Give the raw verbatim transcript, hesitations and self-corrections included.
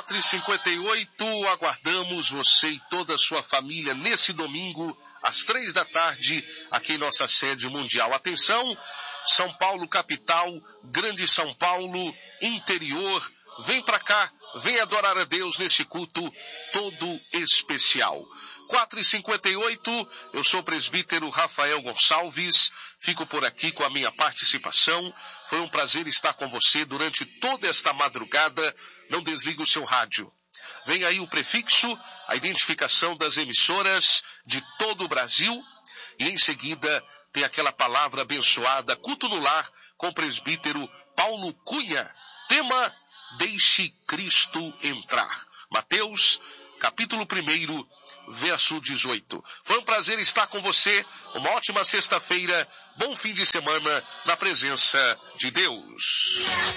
quatro e cinquenta e oito, aguardamos você e toda a sua família nesse domingo, às três da tarde, aqui em nossa sede mundial. Atenção, São Paulo capital, Grande São Paulo, interior, vem pra cá, vem adorar a Deus nesse culto todo especial. quatro e cinquenta e oito, eu sou o presbítero Rafael Gonçalves, fico por aqui com a minha participação. Foi um prazer estar com você durante toda esta madrugada. Não desligue o seu rádio. Vem aí o prefixo, a identificação das emissoras de todo o Brasil e em seguida tem aquela palavra abençoada, culto no lar, com o presbítero Paulo Cunha. Tema: Deixe Cristo entrar. Mateus, capítulo primeiro, verso dezoito. Foi um prazer estar com você. Uma ótima sexta-feira. Bom fim de semana na presença de Deus.